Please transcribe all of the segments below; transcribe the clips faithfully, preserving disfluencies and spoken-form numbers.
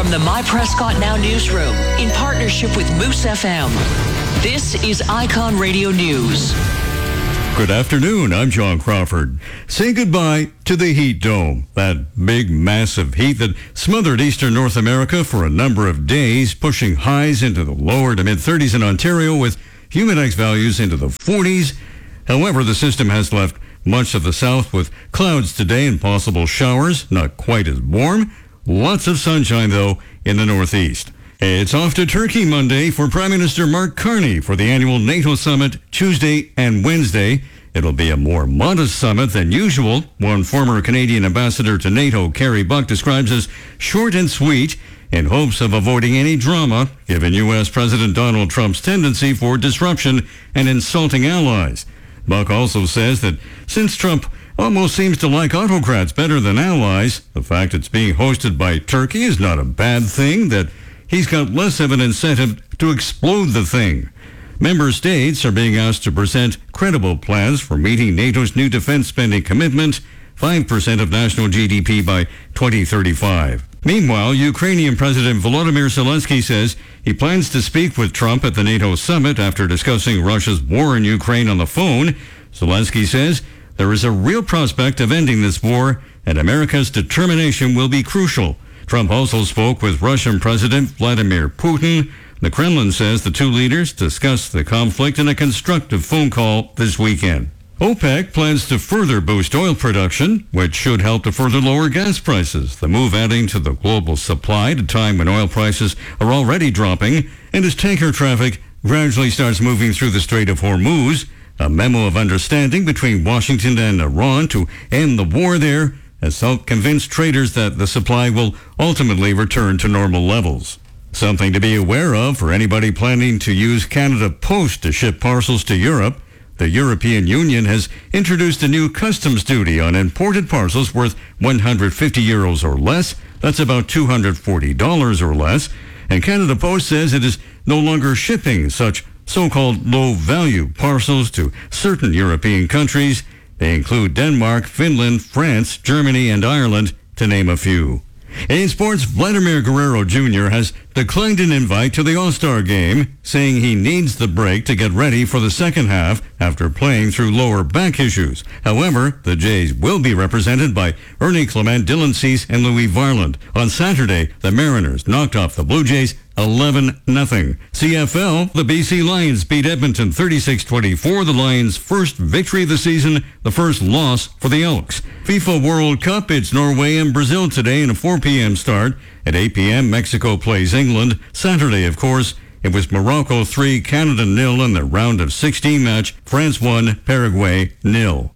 From the My Prescott Now newsroom, in partnership with Moose F M, this is Icon Radio News. Good afternoon, I'm John Crawford. Say goodbye to the heat dome, that big, massive heat that smothered eastern North America for a number of days, pushing highs into the lower to mid-thirties in Ontario with humidex values into the forties. However, the system has left much of the south with clouds today and possible showers, not quite as warm. Lots of sunshine, though, in the northeast. It's off to Turkey Monday for Prime Minister Mark Carney for the annual NATO summit Tuesday and Wednesday. It'll be a more modest summit than usual. One former Canadian ambassador to NATO, Kerry Buck, describes as short and sweet in hopes of avoiding any drama, given U S. President Donald Trump's tendency for disruption and insulting allies. Buck also says that since Trump almost seems to like autocrats better than allies, the fact it's being hosted by Turkey is not a bad thing, that he's got less of an incentive to explode the thing. Member states are being asked to present credible plans for meeting NATO's new defense spending commitment, five percent of national G D P by twenty thirty-five. Meanwhile, Ukrainian President Volodymyr Zelensky says he plans to speak with Trump at the NATO summit after discussing Russia's war in Ukraine on the phone. Zelensky says there is a real prospect of ending this war, and America's determination will be crucial. Trump also spoke with Russian President Vladimir Putin. The Kremlin says the two leaders discussed the conflict in a constructive phone call this weekend. OPEC plans to further boost oil production, which should help to further lower gas prices. The move adding to the global supply at a time when oil prices are already dropping and as tanker traffic gradually starts moving through the Strait of Hormuz. A memo of understanding between Washington and Iran to end the war there has helped convince traders that the supply will ultimately return to normal levels. Something to be aware of for anybody planning to use Canada Post to ship parcels to Europe. The European Union has introduced a new customs duty on imported parcels worth one hundred fifty euros or less. That's about two hundred forty dollars or less. And Canada Post says it is no longer shipping such so-called low-value parcels to certain European countries. They include Denmark, Finland, France, Germany, and Ireland, to name a few. In sports, Vladimir Guerrero Junior has declined an invite to the All-Star game, saying he needs the break to get ready for the second half after playing through lower back issues. However, the Jays will be represented by Ernie Clement, Dylan Cease, and Louis Varland. On Saturday, the Mariners knocked off the Blue Jays eleven nothing. C F L, the B C Lions beat Edmonton thirty-six twenty-four, the Lions' first victory of the season, the first loss for the Elks. FIFA World Cup, it's Norway and Brazil today in a four p.m. start. At eight p.m., Mexico plays England. Saturday, of course, it was Morocco three, Canada nil in the round of sixteen match. France one, Paraguay nil.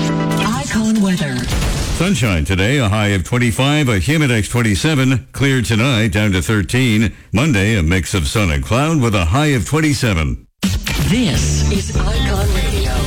Icon weather. Sunshine today, a high of twenty-five, a humidex twenty-seven. Clear tonight, down to thirteen. Monday, a mix of sun and cloud with a high of twenty-seven. This is Icon Radio.